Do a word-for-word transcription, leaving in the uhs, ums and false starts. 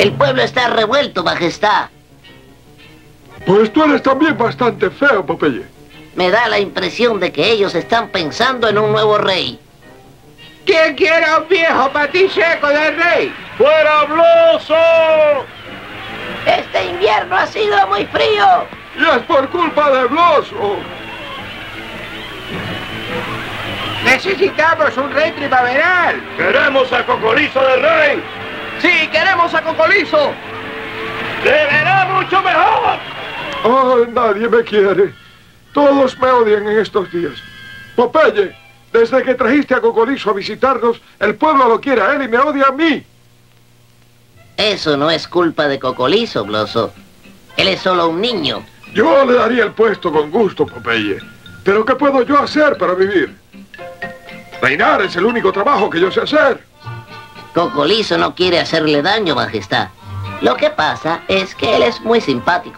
El pueblo está revuelto, Majestad. Pues tú eres también bastante feo, Popeye. Me da la impresión de que ellos están pensando en un nuevo rey. ¿Quién quiere a un viejo patiseco del rey? ¡Fuera Bloso! Este invierno ha sido muy frío. ¡Y es por culpa de Bloso! Necesitamos un rey primaveral. ¡Queremos a Cocolizo de rey! ¡Sí, queremos a Cocolizo! ¡Se verá mucho mejor! ¡Ay, nadie me quiere! Todos me odian en estos días. Popeye, desde que trajiste a Cocolizo a visitarnos, el pueblo lo quiere a él y me odia a mí. Eso no es culpa de Cocolizo, Bloso. Él es solo un niño. Yo le daría el puesto con gusto, Popeye. Pero ¿qué puedo yo hacer para vivir? Reinar es el único trabajo que yo sé hacer. Cocolizo no quiere hacerle daño, Majestad. Lo que pasa es que él es muy simpático.